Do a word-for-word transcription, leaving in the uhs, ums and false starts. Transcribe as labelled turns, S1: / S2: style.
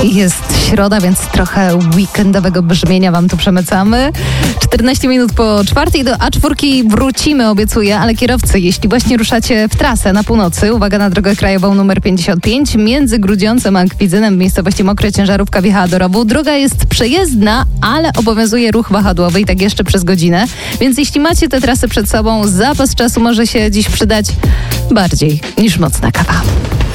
S1: Jest środa, więc trochę weekendowego brzmienia wam tu przemycamy. czternaście minut po czwartej do A cztery wrócimy, obiecuję, ale kierowcy, jeśli właśnie ruszacie w trasę na północy, uwaga na drogę krajową numer pięćdziesiąt pięć, między Grudziącem a Kwidzynem w miejscowości Mokre ciężarówka wjechała do rowu. Droga jest przejezdna, ale obowiązuje ruch wahadłowy i tak jeszcze przez godzinę, więc jeśli macie tę trasę przed sobą, zapas czasu może się dziś przydać bardziej niż mocna kawa.